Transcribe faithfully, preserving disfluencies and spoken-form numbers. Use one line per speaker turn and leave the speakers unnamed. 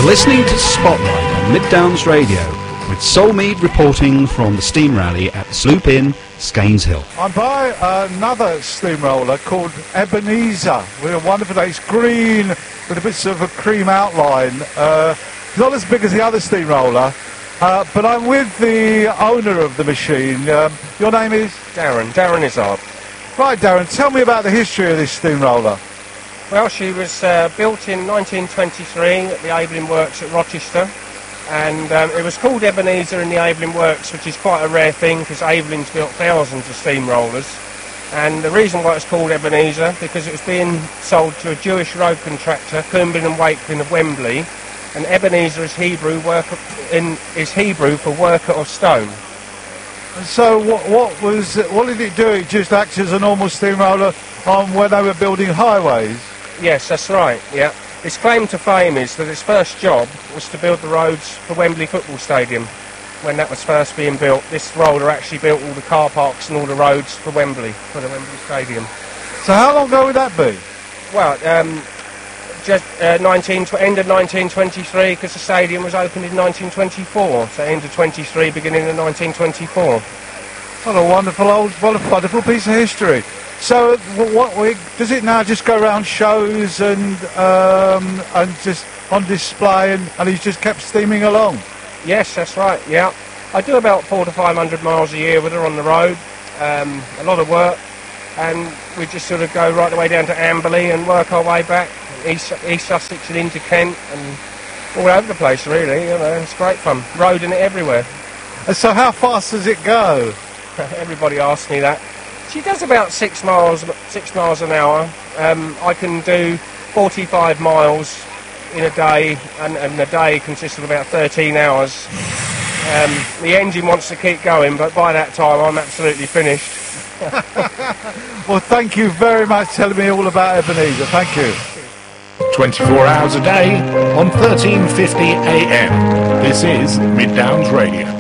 Listening to Spotlight on Mid Downs Radio, with Solmead reporting from the steam rally at the Sloop Inn, Skeins Hill.
I'm by another steamroller called Ebenezer, with a wonderful, it's green with a bit of a cream outline. Uh, not as big as the other steamroller, uh, but I'm with the owner of the machine. Um, your name is?
Darren, Darren Izzard.
Right, Darren, tell me about the history of this steamroller.
Well, she was uh, built in nineteen twenty-three at the Abeling Works at Rochester, and um, it was called Ebenezer in the Abeling Works, which is quite a rare thing because Aveling's built thousands of steamrollers. And the reason why it's called Ebenezer, because it was being sold to a Jewish road contractor, Coombe and Wakelin of Wembley, and Ebenezer is Hebrew, work in, is Hebrew for worker of stone.
So what, what was what did it do? It just acts as a normal steamroller on when they were building highways?
Yes, that's right, yeah. Its claim to fame is that its first job was to build the roads for Wembley Football Stadium. When that was first being built, this roller actually built all the car parks and all the roads for Wembley, for the Wembley Stadium.
So how long ago would that be?
Well, um, just uh, nineteen, end of nineteen twenty-three, because the stadium was opened in nineteen twenty-four, so end of twenty-three, beginning of nineteen twenty-four.
What a wonderful old, what a wonderful piece of history. So, what, what does it now just go around shows and um, and just on display, and, and he's just kept steaming along?
Yes, that's right. Yeah, I do about four to five hundred miles a year with her on the road. Um, a lot of work, and we just sort of go right the way down to Amberley and work our way back, East, East Sussex and into Kent and all over the place. Really, you know, it's great fun. Roading it everywhere.
And so, how fast does it go?
Everybody asks me that. She does about six miles, six miles an hour. Um, I can do forty-five miles in a day, and, and a day consists of about thirteen hours. Um, the engine wants to keep going, but by that time I'm absolutely finished.
Well, thank you very much for telling me all about Ebenezer. Thank you.
twenty-four hours a day on thirteen fifty A M. This is Mid Downs Radio.